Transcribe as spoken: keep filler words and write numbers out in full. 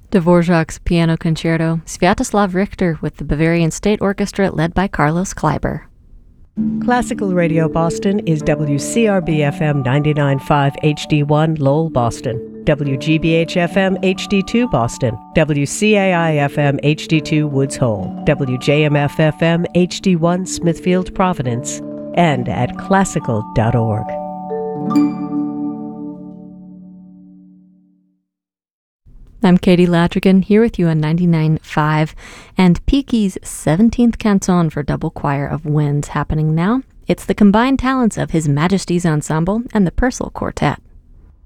Dvorak's Piano Concerto, Sviatoslav Richter with the Bavarian State Orchestra led by Carlos Kleiber. Classical Radio Boston is W C R B F M ninety-nine point five H D one Lowell, Boston, W G B H F M H D two Boston, W C A I F M H D two Woods Hole, W J M F F M H D one Smithfield, Providence, and at classical dot org. I'm Katie Latrigan, here with you on ninety-nine point five, and Peaky's seventeenth Canton for Double Choir of Winds happening now. It's the combined talents of His Majesty's Ensemble and the Purcell Quartet.